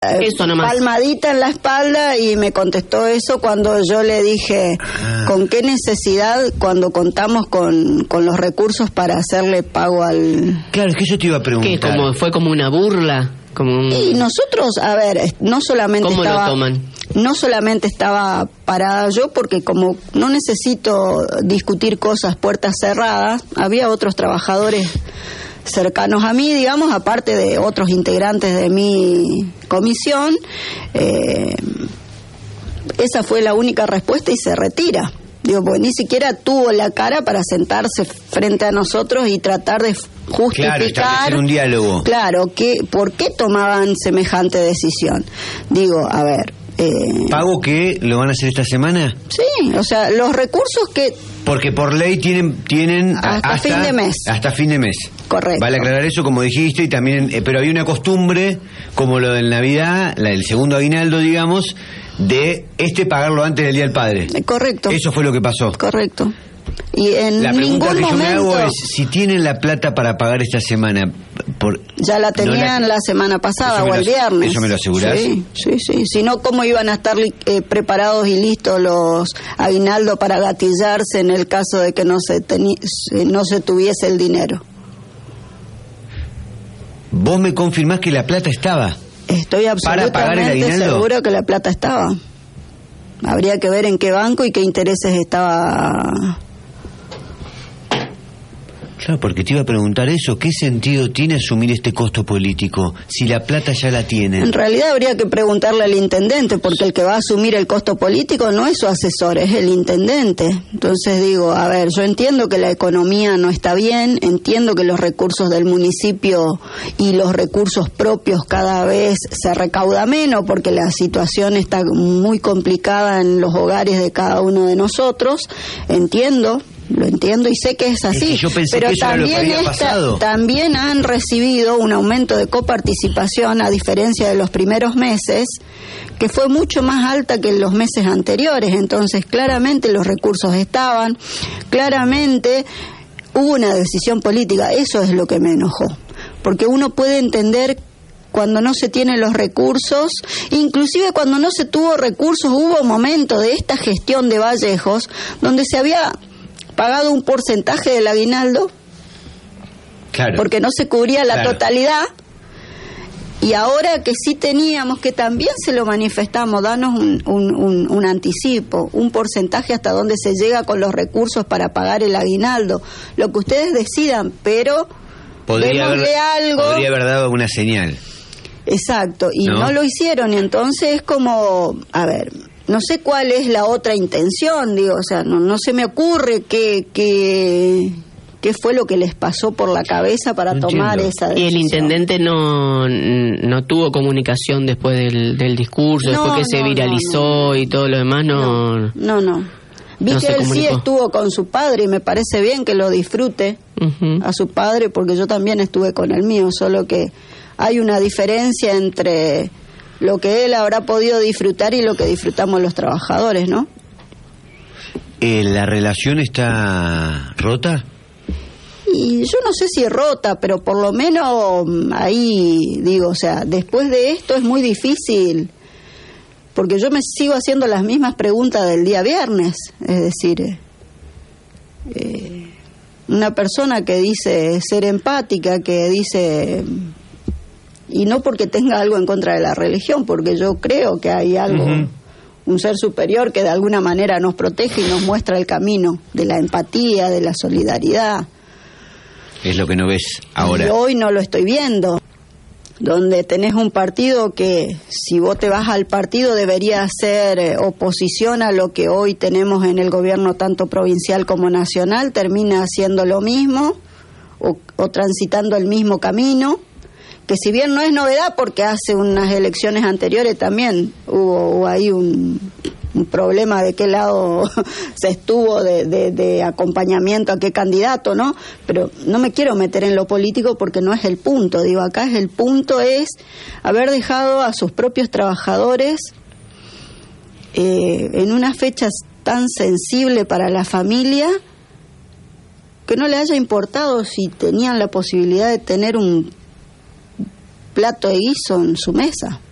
Eso nomás. Palmadita en la espalda, y me contestó eso cuando yo le dije, ¿con qué necesidad cuando contamos con los recursos para hacerle pago al...? Claro, es que yo te iba a preguntar. ¿Qué? ¿Fue como una burla? Y nosotros, a ver, no solamente ¿Cómo lo toman? No solamente estaba parada yo, porque como no necesito discutir cosas puertas cerradas, había otros trabajadores cercanos a mí, digamos, aparte de otros integrantes de mi comisión. Esa fue la única respuesta y se retira. Digo, porque ni siquiera tuvo la cara para sentarse frente a nosotros y tratar de justificar. Claro, establecer un diálogo. Claro, ¿por qué tomaban semejante decisión? Digo, a ver... ¿Pago que lo van a hacer esta semana? Sí, o sea, los recursos que... Porque por ley tienen hasta fin de mes. Hasta fin de mes. Correcto. Vale aclarar eso, como dijiste, y también, pero había una costumbre, como lo de Navidad, la del segundo aguinaldo, digamos, de pagarlo antes del Día del Padre. Correcto. Eso fue lo que pasó. Correcto. Y en la pregunta ningún que yo momento... me hago es, si tienen la plata para pagar esta semana... Ya la tenían la semana pasada o el viernes. ¿Eso me lo asegurás? Sí. Si no, ¿cómo iban a estar preparados y listos los aguinaldos para gatillarse en el caso de que no se tuviese el dinero? ¿Vos me confirmás que la plata estaba? Estoy absolutamente seguro que la plata estaba. Habría que ver en qué banco y qué intereses estaba. Claro, porque te iba a preguntar eso, ¿qué sentido tiene asumir este costo político si la plata ya la tienen? En realidad habría que preguntarle al intendente, porque el que va a asumir el costo político no es su asesor, es el intendente. Entonces digo, a ver, yo entiendo que la economía no está bien, entiendo que los recursos del municipio y los recursos propios cada vez se recauda menos, porque la situación está muy complicada en los hogares de cada uno de nosotros, lo entiendo y sé que es así, yo pensé pero que eso también, era lo que había pasado. También han recibido un aumento de coparticipación, a diferencia de los primeros meses, que fue mucho más alta que en los meses anteriores. Entonces claramente los recursos estaban, claramente hubo una decisión política. Eso es lo que me enojó, porque uno puede entender cuando no se tienen los recursos, inclusive cuando no se tuvo recursos, hubo momentos de esta gestión de Vallejos donde se había pagado un porcentaje del aguinaldo, claro, porque no se cubría la totalidad, y ahora que sí teníamos, que también se lo manifestamos, danos un anticipo, un porcentaje hasta donde se llega con los recursos para pagar el aguinaldo, lo que ustedes decidan, pero podría haber dado una señal. Exacto, y no lo hicieron, y entonces es como, a ver, no sé cuál es la otra intención, digo, o sea, no se me ocurre qué fue lo que les pasó por la cabeza para tomar esa decisión. Y el intendente no tuvo comunicación después del discurso, después que se viralizó y todo lo demás, no. Vi que él sí estuvo con su padre y me parece bien que lo disfrute a su padre, porque yo también estuve con el mío, solo que hay una diferencia entre lo que él habrá podido disfrutar y lo que disfrutamos los trabajadores, ¿no? ¿La relación está rota? Y yo no sé si rota, pero por lo menos ahí, digo, o sea, después de esto es muy difícil, porque yo me sigo haciendo las mismas preguntas del día viernes, es decir, una persona que dice ser empática, que dice... Y no porque tenga algo en contra de la religión, porque yo creo que hay algo, un ser superior que de alguna manera nos protege y nos muestra el camino de la empatía, de la solidaridad. Es lo que no ves ahora. Y hoy no lo estoy viendo, donde tenés un partido que, si vos te vas al partido, debería ser oposición a lo que hoy tenemos en el gobierno, tanto provincial como nacional, termina haciendo lo mismo o transitando el mismo camino, que si bien no es novedad, porque hace unas elecciones anteriores también hubo ahí un problema de qué lado se estuvo de acompañamiento a qué candidato, ¿no? Pero no me quiero meter en lo político porque no es el punto, digo, acá el punto es haber dejado a sus propios trabajadores en una fecha tan sensible para la familia, que no le haya importado si tenían la posibilidad de tener un plato de guiso en su mesa.